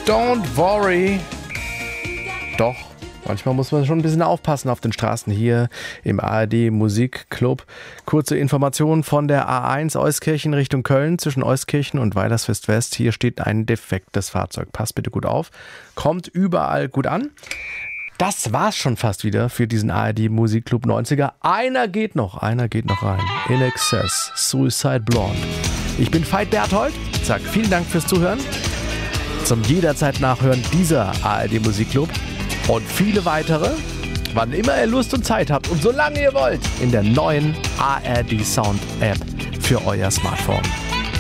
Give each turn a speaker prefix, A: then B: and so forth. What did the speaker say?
A: Don't worry. Doch, manchmal muss man schon ein bisschen aufpassen auf den Straßen hier im ARD Musikclub. Kurze Information von der A1 Euskirchen Richtung Köln zwischen Euskirchen und Weilersfest West. Hier steht ein defektes Fahrzeug. Passt bitte gut auf. Kommt überall gut an. Das war's schon fast wieder für diesen ARD Musikclub 90er. Einer geht noch rein. In Excess, Suicide Blonde. Ich bin Veit Berthold. Sag vielen Dank fürs Zuhören. Zum jederzeit Nachhören dieser ARD Musikclub und viele weitere, wann immer ihr Lust und Zeit habt und solange ihr wollt, in der neuen ARD Sound App für euer Smartphone.